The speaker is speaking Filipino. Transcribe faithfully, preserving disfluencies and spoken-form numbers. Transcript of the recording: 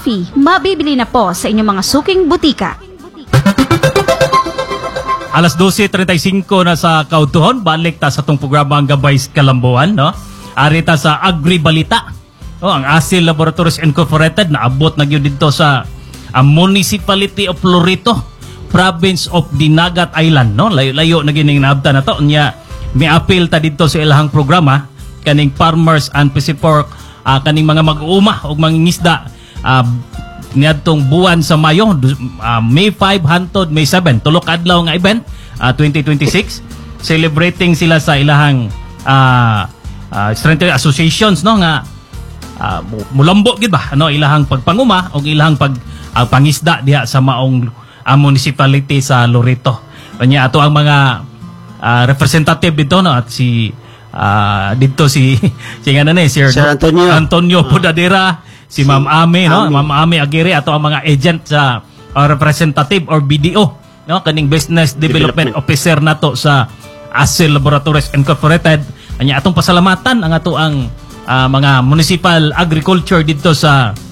coffee, mabibili na po sa inyong mga suking butika. Alas dose trenta y cinco na sa kautuhon, balik ta sa itong programa ang Gabay sa Kalambuan, no? Arita sa Agribalita. Oh, ang Asil Laboratories Incorporated na abot na gyud dito sa uh, Municipality of Lorito, Province of Dinagat Island, no? Layo-layo na gining naabtan na to. Nya may appeal ta dito sa ilahang programa kaning farmers and piscipork, uh, kaning mga mag-uuma og mangingisda uh, niadtong buwan sa Mayo, uh, May five hangtod May seven, tulo ka adlaw nga event, uh, twenty twenty-six, celebrating sila sa ilahang uh, uh, strength associations, no, nga uh, mulambo gid ba ano ilahang pagpanguma o ilahang pag uh, pangisda diha sa maong uh, municipality sa Lorito. Kanya ato ang mga uh, representative dito, no, at si uh, dito si si ngano ni Sir, Sir Antonio Antonio Podadera, si Ma'am Ame, no, Ma'am Ame Aguirre, ato ang mga agent sa uh, representative or B D O, no, kaning Business Development, Development Officer nato sa Asil Laboratories Incorporated. Anya atong pasalamatan ang ato ang uh, mga municipal agriculture dito sa